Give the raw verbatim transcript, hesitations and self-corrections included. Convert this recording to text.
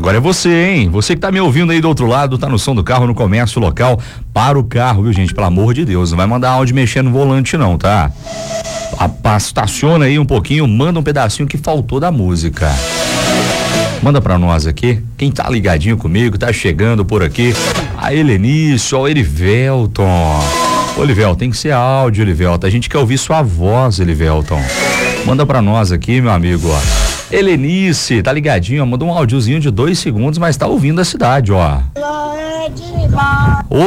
Agora é você, hein? Você que tá me ouvindo aí do outro lado, tá no som do carro, no comércio local, para o carro, viu, gente? Pelo amor de Deus, não vai mandar áudio mexer no volante não, tá? A, a, estaciona aí um pouquinho, manda um pedacinho que faltou da música. Manda pra nós aqui, quem tá ligadinho comigo, tá chegando por aqui, a Helenice, ó, o Erivelton. Ô, Elivelton, tem que ser áudio, Elivelton, a gente quer ouvir sua voz, Elivelton. Manda pra nós aqui, meu amigo, ó. Helenice, tá ligadinho, ó, mandou um áudiozinho de dois segundos, mas tá ouvindo a cidade, ó.